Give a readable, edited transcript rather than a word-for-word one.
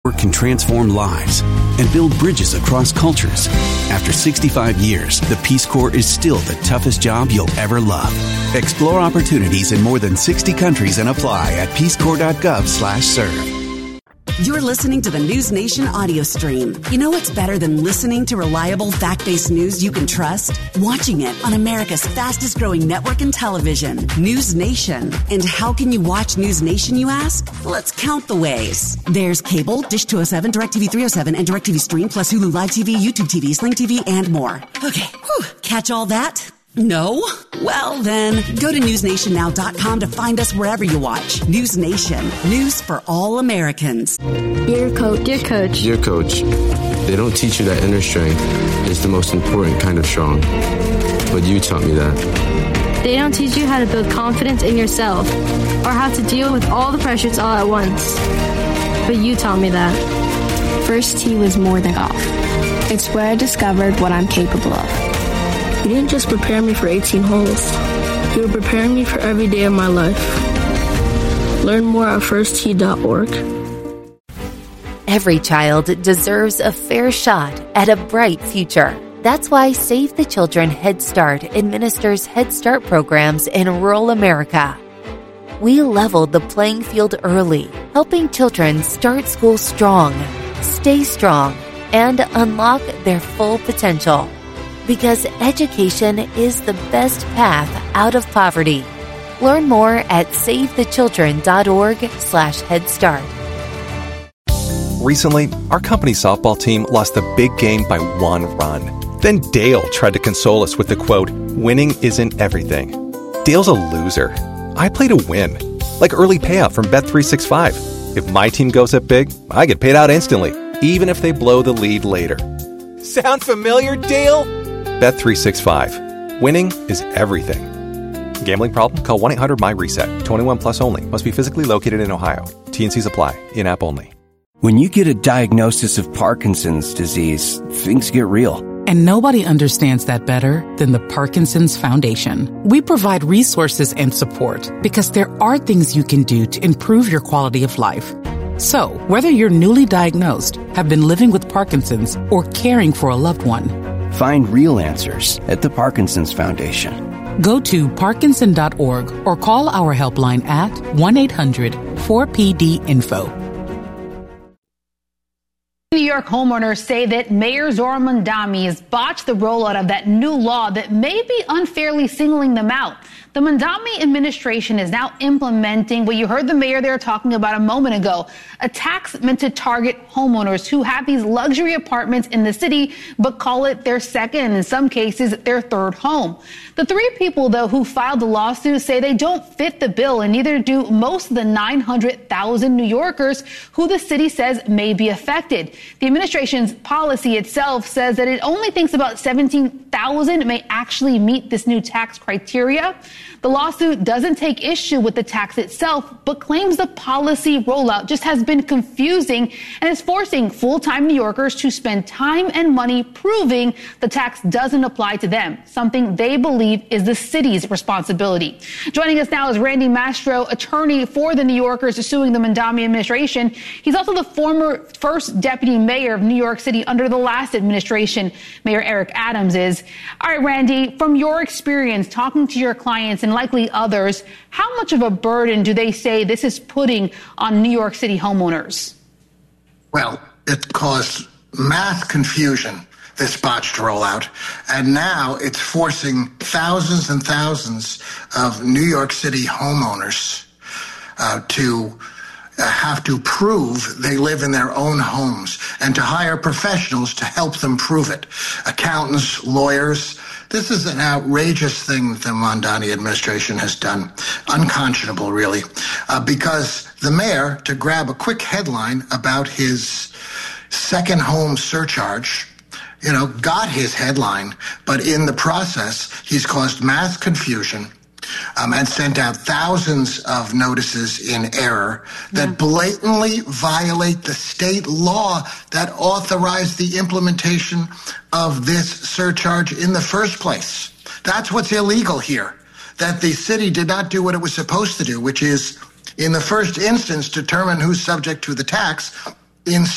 can transform lives and build bridges across cultures. After 65 years, the Peace Corps is still the toughest job you'll ever love. Explore opportunities in more than 60 countries and apply at peacecorps.gov/serve. You're listening to the News Nation audio stream. You know what's better than listening to reliable, fact-based news you can trust? Watching it on America's fastest-growing network in television, News Nation. And how can you watch News Nation, you ask? Let's count the ways. There's cable, Dish 207, DirecTV 307, and DirecTV Stream, plus Hulu Live TV, YouTube TV, Sling TV, and more. Okay, catch all that? No? Well, then, go to newsnationnow.com to find us wherever you watch. News Nation. News for all Americans. Dear Coach. Dear Coach. Dear Coach, they don't teach you that inner strength is the most important kind of strong. But you taught me that. They don't teach you how to build confidence in yourself or how to deal with all the pressures all at once. But you taught me that. First tee was more than golf. It's where I discovered what I'm capable of. You didn't just prepare me for 18 holes. You were preparing me for every day of my life. Learn more at firsttee.org. Every child deserves a fair shot at a bright future. That's why Save the Children Head Start administers Head Start programs in rural America. We leveled the playing field early, helping children start school strong, stay strong, and unlock their full potential. Because education is the best path out of poverty. Learn more at savethechildren.org/Head Start. Recently, our company softball team lost the big game by 1 run. Then Dale tried to console us with the quote, "Winning isn't everything." Dale's a loser. I play to win. Like early payout from Bet365. If my team goes up big, I get paid out instantly, even if they blow the lead later. Sound familiar, Dale? Bet365. Winning is everything. Gambling problem? Call 1-800-MY-RESET. 21 plus only. Must be physically located in Ohio. T&Cs apply. In-app only. When you get a diagnosis of Parkinson's disease, things get real. And nobody understands that better than the Parkinson's Foundation. We provide resources and support because there are things you can do to improve your quality of life. So, whether you're newly diagnosed, have been living with Parkinson's, or caring for a loved one, find real answers at the Parkinson's Foundation. Go to parkinson.org or call our helpline at 1-800-4PD-INFO. New York homeowners say that Mayor Zohran Mamdani has botched the rollout of that new law that may be unfairly singling them out. The Mamdani administration is now implementing what you heard the mayor there talking about a moment ago, a tax meant to target homeowners who have these luxury apartments in the city but call it their second and in some cases their third home. The 3 people, though, who filed the lawsuit say they don't fit the bill, and neither do most of the 900,000 New Yorkers who the city says may be affected. The administration's policy itself says that it only thinks about 17,000 may actually meet this new tax criteria. The lawsuit doesn't take issue with the tax itself, but claims the policy rollout just has been confusing and is forcing full-time New Yorkers to spend time and money proving the tax doesn't apply to them, something they believe is the city's responsibility. Joining us now is Randy Mastro, attorney for the New Yorkers suing the Mamdani administration. He's also the former first deputy mayor of New York City under the last administration. Mayor Eric Adams is. All right, Randy, from your experience talking to your clients and likely others, how much of a burden do they say this is putting on New York City homeowners? Well, it caused mass confusion, this botched rollout, and now it's forcing thousands and thousands of New York City homeowners to have to prove they live in their own homes and to hire professionals to help them prove it. Accountants, lawyers. This is an outrageous thing that the Mamdani administration has done. Unconscionable, really, because the mayor, to grab a quick headline about his second home surcharge, got his headline, but in the process, he's caused mass confusion and sent out thousands of notices in error that blatantly violate the state law that authorized the implementation of this surcharge in the first place. That's what's illegal here, that the city did not do what it was supposed to do, which is, in the first instance, determine who's subject to the tax.